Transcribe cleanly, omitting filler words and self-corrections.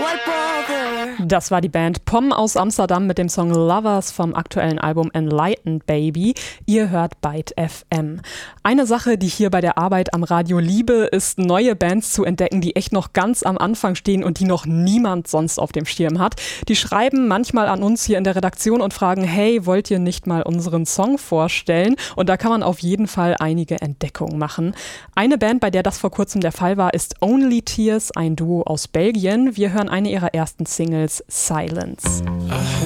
Das war die Band POM aus Amsterdam mit dem Song Lovers vom aktuellen Album Enlightened Baby. Ihr hört Byte FM. Eine Sache, die ich hier bei der Arbeit am Radio liebe, ist, neue Bands zu entdecken, die echt noch ganz am Anfang stehen und die noch niemand sonst auf dem Schirm hat. Die schreiben manchmal an uns hier in der Redaktion und fragen, hey, wollt ihr nicht mal unseren Song vorstellen? Und da kann man auf jeden Fall einige Entdeckungen machen. Eine Band, bei der das vor kurzem der Fall war, ist Only Tears, ein Duo aus Belgien. Wir hören eine ihrer ersten Singles, Silence.